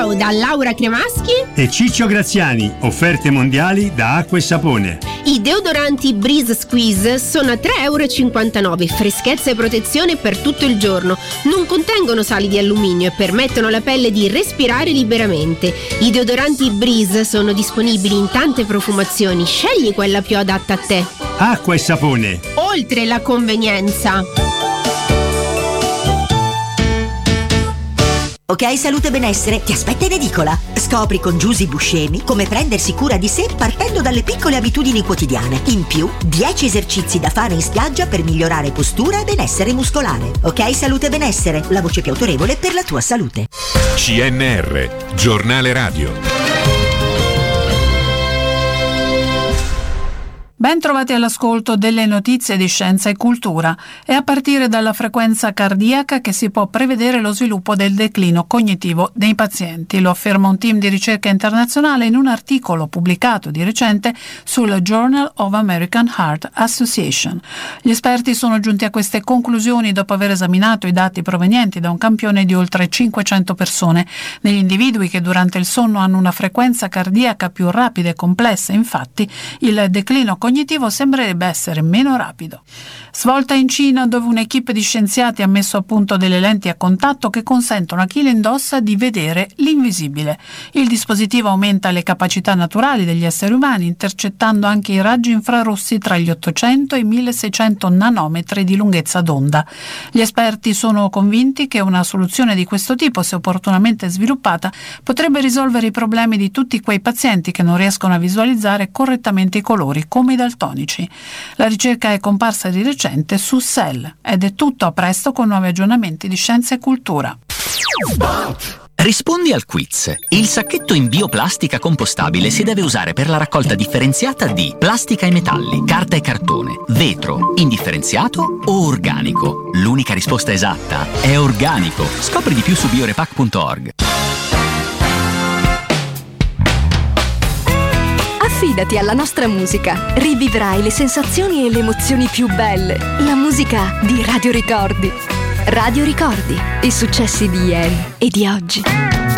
Ciao da Laura Cremaschi e Ciccio Graziani, offerte mondiali da Acqua e Sapone. I deodoranti Breeze Squeeze sono a €3,59, freschezza e protezione per tutto il giorno, non contengono sali di alluminio e permettono alla pelle di respirare liberamente. I deodoranti Breeze sono disponibili in tante profumazioni, scegli quella più adatta a te. Acqua e Sapone. Oltre la convenienza. Ok Salute Benessere ti aspetta in edicola. Scopri con Giusy Buscemi come prendersi cura di sé partendo dalle piccole abitudini quotidiane. In più, 10 esercizi da fare in spiaggia per migliorare postura e benessere muscolare. Ok Salute Benessere, la voce più autorevole per la tua salute. CNR, giornale radio. Ben trovati all'ascolto delle notizie di scienza e cultura. È a partire dalla frequenza cardiaca che si può prevedere lo sviluppo del declino cognitivo dei pazienti. Lo afferma un team di ricerca internazionale in un articolo pubblicato di recente sul Journal of American Heart Association. Gli esperti sono giunti a queste conclusioni dopo aver esaminato i dati provenienti da un campione di oltre 500 persone. Negli individui che durante il sonno hanno una frequenza cardiaca più rapida e complessa, infatti, il declino cognitivo sembrerebbe essere meno rapido. Svolta in Cina, dove un'equipe di scienziati ha messo a punto delle lenti a contatto che consentono a chi le indossa di vedere l'invisibile. Il dispositivo aumenta le capacità naturali degli esseri umani, intercettando anche i raggi infrarossi tra gli 800 e i 1600 nanometri di lunghezza d'onda. Gli esperti sono convinti che una soluzione di questo tipo, se opportunamente sviluppata, potrebbe risolvere i problemi di tutti quei pazienti che non riescono a visualizzare correttamente i colori, come i daltonici. La ricerca è comparsa di recente su Cell ed è tutto. A presto con nuovi aggiornamenti di scienza e cultura. Rispondi al quiz. Il sacchetto in bioplastica compostabile si deve usare per la raccolta differenziata di plastica e metalli, carta e cartone, vetro, indifferenziato o organico. L'unica risposta esatta è organico. Scopri di più su biorepack.org. Affidati alla nostra musica. Rivivrai le sensazioni e le emozioni più belle. La musica di Radio Ricordi. Radio Ricordi. I successi di ieri e di oggi.